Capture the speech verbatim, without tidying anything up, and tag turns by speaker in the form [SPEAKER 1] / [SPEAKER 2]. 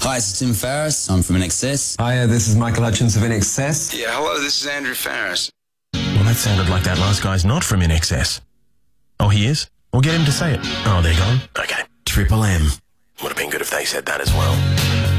[SPEAKER 1] Hi, this is Tim Farris. I'm from I N X S.
[SPEAKER 2] Hiya, this is Michael Hutchins of I N X S.
[SPEAKER 3] Yeah, hello, this is Andrew Farris.
[SPEAKER 4] Well, that sounded like that last guy's not from I N X S. Oh, he is? We'll get him to say it. Oh, they're gone? Okay.
[SPEAKER 5] Triple M.
[SPEAKER 4] Would have been good if they said that as well.